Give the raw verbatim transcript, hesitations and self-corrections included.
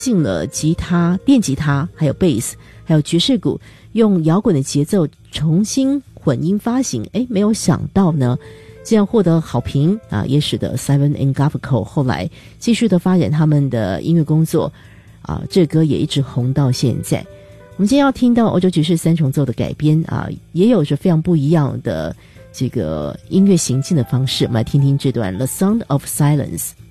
进了吉他、电吉他，还有贝斯，还有爵士鼓，用摇滚的节奏重新混音发行。诶，没有想到呢，这样获得好评啊，也使得 Simon and Garfunkel 后来继续的发展他们的音乐工作啊，这歌也一直红到现在。我们今天要听到欧洲爵士三重奏的改编啊，也有着非常不一样的这个音乐行进的方式。我们来听听这段 The Sound of Silence。